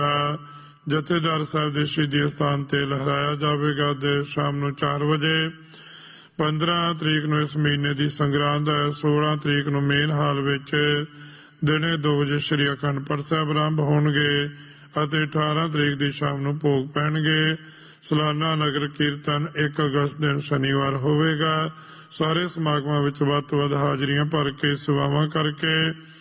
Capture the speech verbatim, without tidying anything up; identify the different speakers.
Speaker 1: ਜਥੇਦਾਰ ਸਾਹਿਬ ਦੇ ਸ਼ਹੀਦੀ ਅਸਥਾਨ ਤੇ ਲਹਿਰਾਇਆ ਜਾਵੇਗਾ। ਦੇ ਸ਼ਾਮ ਨੂੰ ਚਾਰ ਵਜੇ। ਪੰਦਰਾਂ ਤਰੀਕ ਨੂੰ ਇਸ ਮਹੀਨੇ ਦੀ ਸੰਗਰਾਂਦ ਹੈ। ਸੋਲਾਂ ਤਰੀਕ ਨੂੰ ਮੇਨ ਹਾਲ ਵਿੱਚ ਦਿਨੇ ਦੋ ਵਜੇ ਸ਼੍ਰੀ ਅਖੰਡ ਪਾਠ ਸਾਹਿਬ ਆਰੰਭ ਹੋਣਗੇ ਅਤੇ ਅਠਾਰਾਂ ਤਰੀਕ ਦੀ ਸ਼ਾਮ ਨੂੰ ਭੋਗ ਪੈਣਗੇ। ਸਾਲਾਨਾ ਨਗਰ ਕੀਰਤਨ ਇੱਕ ਅਗਸਤ ਦਿਨ ਸ਼ਨੀਵਾਰ ਹੋਵੇਗਾ। ਸਾਰੇ ਸਮਾਗਮਾਂ ਵਿੱਚ ਵੱਧ ਤੋਂ ਵੱਧ ਹਾਜ਼ਰੀਆਂ ਭਰ ਕੇ ਸੇਵਾਵਾਂ ਕਰਕੇ